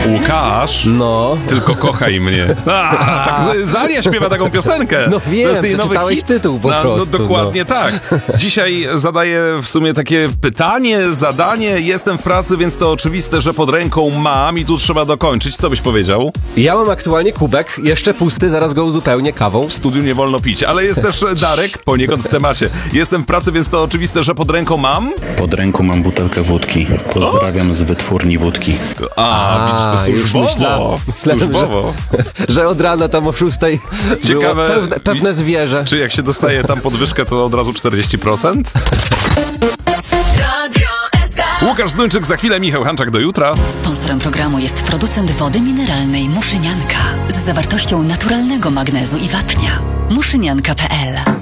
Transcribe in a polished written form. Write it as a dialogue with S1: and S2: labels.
S1: Łukasz,
S2: No.
S1: tylko kochaj mnie. Tak, Zalia śpiewa taką piosenkę.
S2: No wiem,
S1: To jest jej nowy
S2: przeczytałeś
S1: hit.
S2: tytuł po prostu.
S1: No dokładnie tak. Dzisiaj zadaję w sumie takie pytanie, zadanie. Jestem w pracy, więc to oczywiste, że pod ręką mam i tu trzeba dokończyć. Co byś powiedział?
S2: Ja mam aktualnie kubek, jeszcze pusty, zaraz go uzupełnię kawą.
S1: W studiu nie wolno pić, ale jest też Darek, poniekąd w temacie. Jestem w pracy, więc to oczywiste, że pod ręką mam.
S3: Pod ręką mam butelkę wódki. Pozdrawiam z wytwórni wódki.
S1: Widzisz, to
S2: już
S1: służbowo.
S2: myślałem,
S1: Służbowo.
S2: że od rana tam o 6
S1: Ciekawe,
S2: było pewne zwierzę.
S1: Czy jak się dostaje tam podwyżkę, to od razu 40%? Łukasz Zduńczyk, za chwilę Michał Hanczak, do jutra.
S4: Sponsorem programu jest producent wody mineralnej Muszynianka z zawartością naturalnego magnezu i wapnia. Muszynianka.pl